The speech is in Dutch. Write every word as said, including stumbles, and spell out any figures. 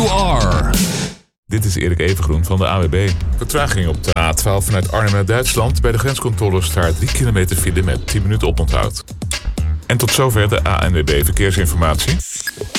you are. Dit is Erik Evengroen van de A W B. Vertraging op de A twaalf vanuit Arnhem naar Duitsland. Bij de grenscontrole staat drie kilometer file met tien minuten oponthoud. En tot zover de A N W B Verkeersinformatie.